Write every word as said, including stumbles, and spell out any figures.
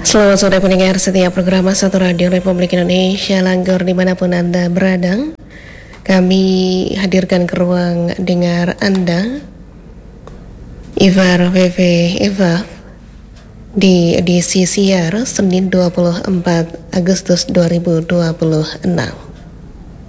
Selamat sore pendengar setiap program Satu Radio Republik Indonesia Langgor dimanapun Anda berada. Kami hadirkan ke ruang dengar Anda Ivar V V Eva di edisi siar Senin dua puluh empat Agustus dua ribu dua puluh enam.